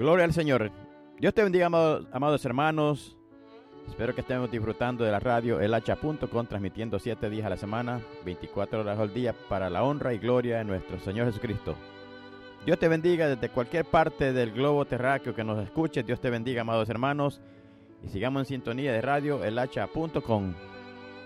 Gloria al Señor. Dios te bendiga, amados hermanos. Espero que estemos disfrutando de la radio elhacha.com, transmitiendo 7 días a la semana, 24 horas al día, para la honra y gloria de nuestro Señor Jesucristo. Dios te bendiga desde cualquier parte del globo terráqueo que nos escuche. Dios te bendiga, amados hermanos, y sigamos en sintonía de radio elhacha.com.